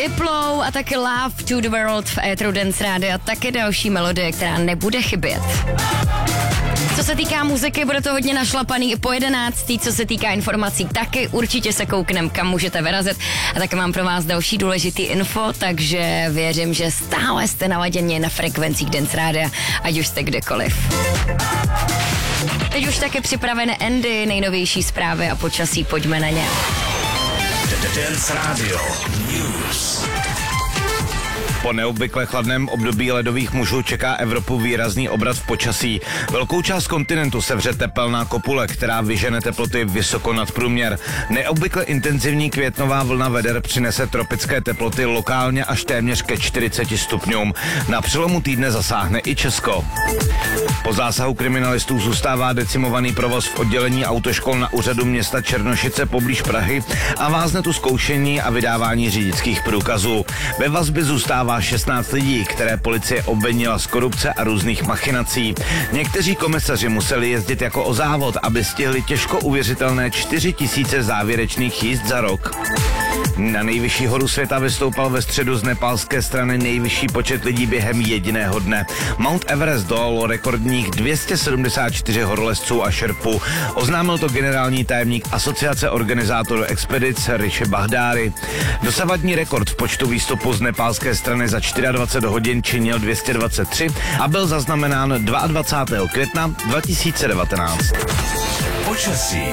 Diplo a taky Love to the World v éteru Dance Rádia, taky další melodie, která nebude chybět. Co se týká muziky, bude to hodně našlapaný i po 11. Co se týká informací, taky určitě se kouknem, kam můžete vyrazit. A taky mám pro vás další důležitý info, takže věřím, že stále jste naladěni na frekvencích Dance Rádia, ať už jste kdekoliv. Teď už taky připravené Andy, nejnovější zprávy a počasí, pojďme na ně. Dance Radio News. Po neobvykle chladném období ledových mužů čeká Evropu výrazný obrat v počasí. Velkou část kontinentu sevře tepelná kopule, která vyžene teploty vysoko nad průměr. Neobvykle intenzivní květnová vlna veder přinese tropické teploty lokálně až téměř ke 40 stupňům. Na přelomu týdne zasáhne i Česko. Po zásahu kriminalistů zůstává decimovaný provoz v oddělení autoškol na úřadu města Černošice poblíž Prahy a vázne tu zkoušení a vydávání řidičských průkazů. Ve vazbě zůstává 16 lidí, které policie obvinila z korupce a různých machinací. Někteří komisaři museli jezdit jako o závod, aby stihli těžko uvěřitelné 4000 závěrečných jízd za rok. Na nejvyšší horu světa vystoupal ve středu z nepálské strany nejvyšší počet lidí během jediného dne. Mount Everest dolalo rekordních 274 horolezců a šerpů. Oznámil to generální tajemník Asociace organizátorů expedic Rishi Bahdári. Dosavadní rekord v počtu výstupů z nepálské strany za 24 hodin činil 223 a byl zaznamenán 22. května 2019. Počasí.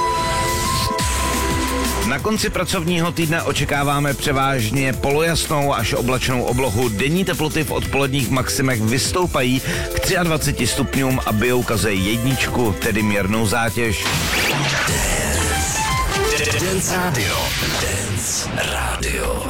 Na konci pracovního týdne očekáváme převážně polojasnou až oblačnou oblohu. Denní teploty v odpoledních maximech vystoupají k 23 stupňům a bijou kaze jedničku, tedy mírnou zátěž. Dance Radio. Dance Radio.